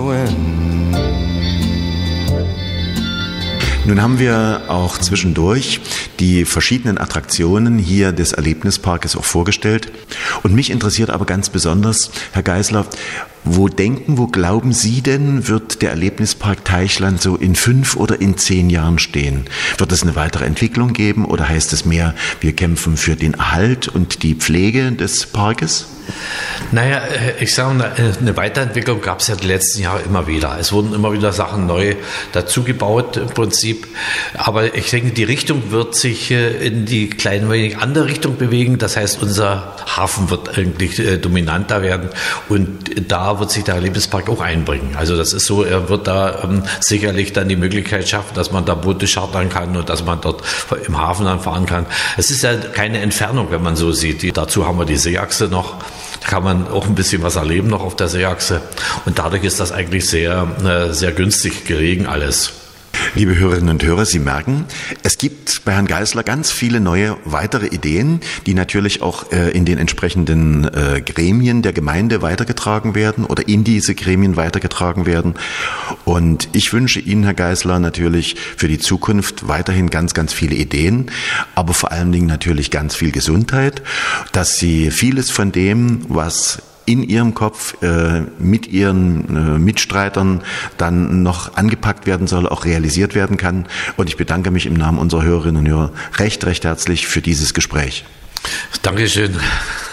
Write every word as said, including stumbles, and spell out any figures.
going. Nun haben wir auch zwischendurch die verschiedenen Attraktionen hier des Erlebnisparkes auch vorgestellt. Und mich interessiert aber ganz besonders, Herr Geisler, wo denken, wo glauben Sie denn, wird der Erlebnispark Teichland so in fünf oder in zehn Jahren stehen? Wird es eine weitere Entwicklung geben oder heißt es mehr, wir kämpfen für den Erhalt und die Pflege des Parkes? Naja, ich sage mal, eine Weiterentwicklung gab es ja die letzten Jahre immer wieder. Es wurden immer wieder Sachen neu dazugebaut im Prinzip. Aber ich denke, die Richtung wird sich in die klein wenig andere Richtung bewegen. Das heißt, unser Hafen wird eigentlich dominanter werden und da wird sich der Erlebnispark auch einbringen. Also das ist so, er wird da ähm, sicherlich dann die Möglichkeit schaffen, dass man da Boote chartern kann und dass man dort im Hafen dann fahren kann. Es ist ja keine Entfernung, wenn man so sieht. Die, dazu haben wir die Seeachse noch. Da kann man auch ein bisschen was erleben noch auf der Seeachse. Und dadurch ist das eigentlich sehr, äh, sehr günstig gelegen alles. Liebe Hörerinnen und Hörer, Sie merken, es gibt bei Herrn Geisler ganz viele neue weitere Ideen, die natürlich auch äh, in den entsprechenden äh, Gremien der Gemeinde weitergetragen werden oder in diese Gremien weitergetragen werden. Und ich wünsche Ihnen, Herr Geisler, natürlich für die Zukunft weiterhin ganz, ganz viele Ideen, aber vor allen Dingen natürlich ganz viel Gesundheit, dass Sie vieles von dem, was in ihrem Kopf äh, mit ihren äh, Mitstreitern dann noch angepackt werden soll, auch realisiert werden kann. Und ich bedanke mich im Namen unserer Hörerinnen und Hörer recht, recht herzlich für dieses Gespräch. Dankeschön.